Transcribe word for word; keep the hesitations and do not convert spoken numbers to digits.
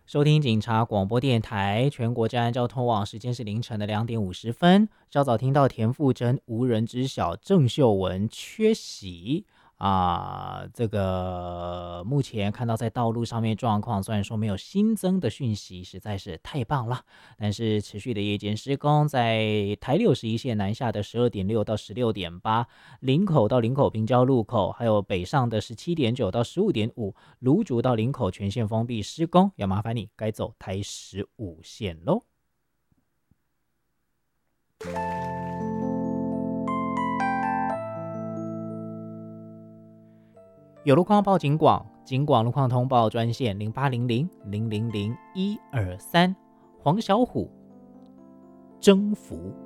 收听警察广播电台全国治安交通网，时间是凌晨的两点五十分。稍早听到田馥甄无人知晓郑秀文缺席啊，这个目前看到在道路上面状况，虽然说没有新增的讯息，实在是太棒了。但是持续的夜间施工，在台六十一线南下的十二点六到十六点八，林口到林口平交路口，还有北上的十七点九到十五点五，芦竹到林口全线封闭施工，要麻烦你该走台十五线喽。有路况报警广，警广路况通报专线零八零零零零零一二三，黄小虎征服。